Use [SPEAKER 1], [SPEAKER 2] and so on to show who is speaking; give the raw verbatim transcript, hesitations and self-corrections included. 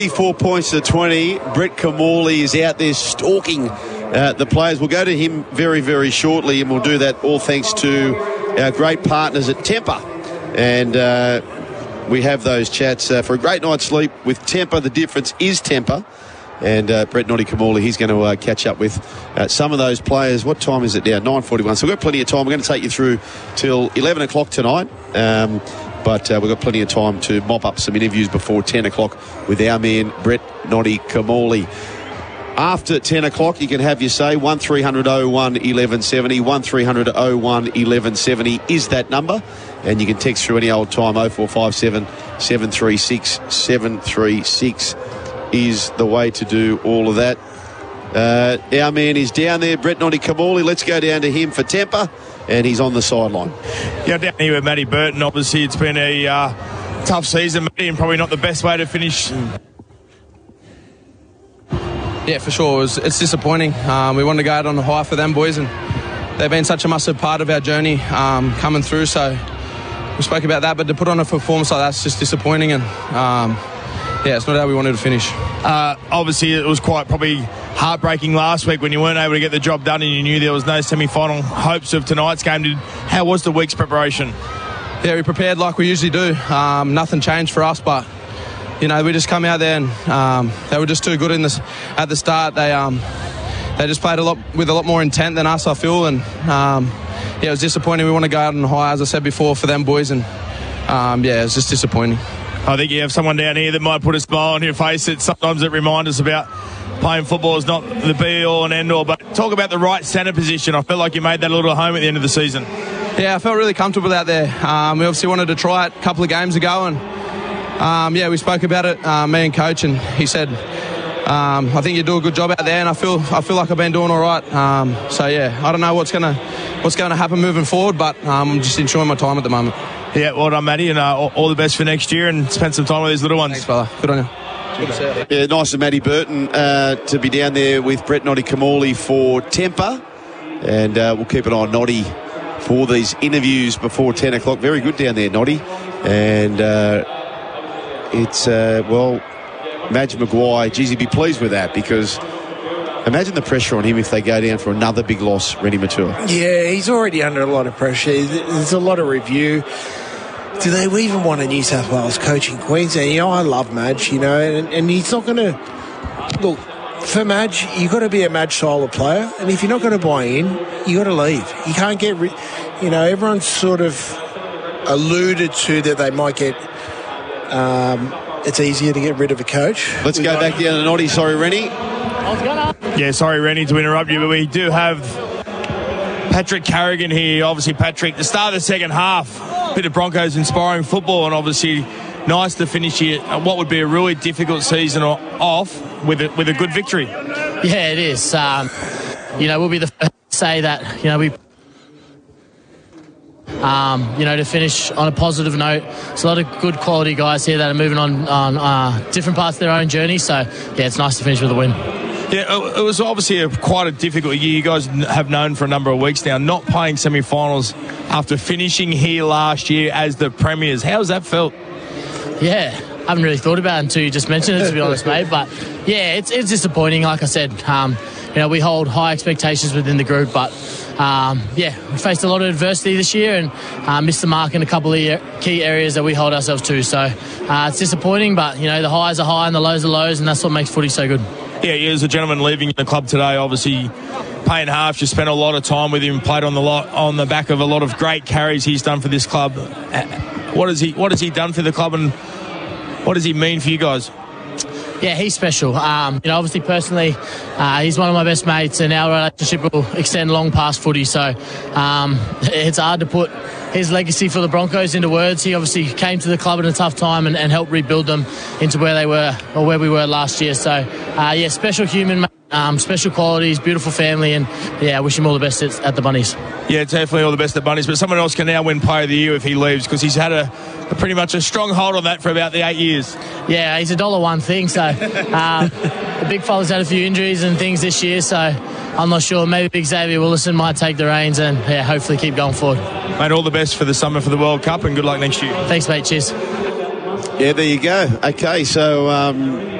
[SPEAKER 1] Four points to twenty. Brett Kimmorley is out there stalking uh, the players. We'll go to him very, very shortly, and we'll do that all thanks to our great partners at Tempur. And uh, we have those chats uh, for a great night's sleep with Tempur. The difference is Tempur. And uh, Brett Noddy Kimmorley, he's going to uh, catch up with uh, some of those players. What time is it now? nine forty-one. So we've got plenty of time. We're going to take you through till eleven o'clock tonight. Um, But uh, we've got plenty of time to mop up some interviews before ten o'clock with our man, Brett Noddy Kimmorley. After ten o'clock, you can have your say. one three hundred oh one eleven seventy. one three hundred oh one eleven seventy is that number. And you can text through any old time. oh four five seven, seven three six, seven three six is the way to do all of that. Uh, our man is down there, Brett Noddy Kimmorley. Let's go down to him for Tempur. And he's on the sideline.
[SPEAKER 2] Yeah, down here with Matty Burton. Obviously, it's been a uh, tough season, Matty, and probably not the best way to finish.
[SPEAKER 3] Yeah, for sure. It was, it's disappointing. Um, we wanted to go out on a high for them boys, and they've been such a massive part of our journey um, coming through. So we spoke about that, but to put on a performance like that's just disappointing. And um, yeah, it's not how we wanted to finish.
[SPEAKER 2] Uh, obviously, it was quite probably heartbreaking last week when you weren't able to get the job done and you knew there was no semi-final hopes of tonight's game. Did, how was the week's preparation?
[SPEAKER 3] Yeah, we prepared like we usually do. Um, nothing changed for us, but you know, we just come out there and um, they were just too good in this at the start. They um, they just played a lot with a lot more intent than us, I feel, and um, yeah, it was disappointing. We want to go out on high, as I said before, for them boys, and um, yeah, it was just disappointing.
[SPEAKER 2] I think you have someone down here that might put a smile on your face. That sometimes it reminds us about playing football is not the be-all and end-all. But talk about the right centre position. I felt like you made that a little home at the end of the season.
[SPEAKER 3] Yeah, I felt really comfortable out there. Um, we obviously wanted to try it a couple of games ago, and um, yeah, we spoke about it, uh, me and coach, and he said, um, "I think you do a good job out there," and I feel I feel like I've been doing all right. Um, so yeah, I don't know what's gonna what's going to happen moving forward, but um, I'm just enjoying my time at the moment.
[SPEAKER 2] Yeah, well done, Matty, and uh, all, all the best for next year, and spend some time with these little ones.
[SPEAKER 3] Thanks, brother. Good on you.
[SPEAKER 1] Yeah, nice of Matty Burton uh, to be down there with Brett Noddy Kimmorley for Tempur. And uh, we'll keep an eye on Noddy for these interviews before ten o'clock. Very good down there, Noddy. And uh, it's, uh, well, Madge Maguire, geez, he'd be pleased with that, because imagine the pressure on him if they go down for another big loss, Rennie Matua.
[SPEAKER 4] Yeah, he's already under a lot of pressure. There's a lot of review. Do they even want a New South Wales coach in Queensland? You know, I love Madge, you know, and, and he's not going to... Look, for Madge, you've got to be a Madge style of player, and if you're not going to buy in, you've got to leave. You can't get... Ri- you know, everyone's sort of alluded to that they might get... Um, it's easier to get rid of a coach.
[SPEAKER 1] Let's go back down to Noddy. Sorry, Rennie.
[SPEAKER 2] Yeah, sorry, Rennie, to interrupt you, but we do have Patrick Carrigan here. Obviously, Patrick, the start of the second half... bit of Broncos inspiring football, and obviously nice to finish here what would be a really difficult season off with a, with a good victory.
[SPEAKER 5] Yeah, it is. Um, you know, we'll be the first to say that, you know, we, um, you know, to finish on a positive note. There's a lot of good quality guys here that are moving on on uh, different parts of their own journey. So, yeah, it's nice to finish with a win.
[SPEAKER 2] Yeah, it was obviously a, quite a difficult year. You guys have known for a number of weeks now, not playing semi-finals after finishing here last year as the premiers. How's that felt?
[SPEAKER 5] Yeah, I haven't really thought about it until you just mentioned it, to be honest, mate. But, yeah, it's it's disappointing. Like I said, um, you know, we hold high expectations within the group, but, um, yeah, we faced a lot of adversity this year and uh, missed the mark in a couple of key areas that we hold ourselves to. So uh, it's disappointing, but, you know, the highs are high and the lows are lows, and that's what makes footy so good.
[SPEAKER 2] Yeah, you as a gentleman leaving the club today, obviously Payne Haas, you spent a lot of time with him, played on the lot on the back of a lot of great carries he's done for this club. What has he what has he done for the club, and what does he mean for you guys?
[SPEAKER 5] Yeah, he's special. Um, you know, obviously personally, uh, he's one of my best mates, and our relationship will extend long past footy. So um, it's hard to put his legacy for the Broncos into words. He obviously came to the club at a tough time and, and helped rebuild them into where they were, or where we were last year. So uh, yeah, special human, mate. Um, special qualities, beautiful family, and yeah, I wish him all the best at, at the Bunnies.
[SPEAKER 2] Yeah, definitely all the best at Bunnies, but someone else can now win Player of the Year if he leaves, because he's had a, a pretty much a strong hold on that for about the eight years.
[SPEAKER 5] Yeah, he's a dollar one thing, so uh, the big fella's had a few injuries and things this year, so I'm not sure. Maybe Big Xavier Willison might take the reins and yeah, hopefully keep going forward.
[SPEAKER 2] Mate, all the best for the summer for the World Cup, and good luck next year.
[SPEAKER 5] Thanks, mate. Cheers.
[SPEAKER 1] Yeah, there you go. Okay, so um,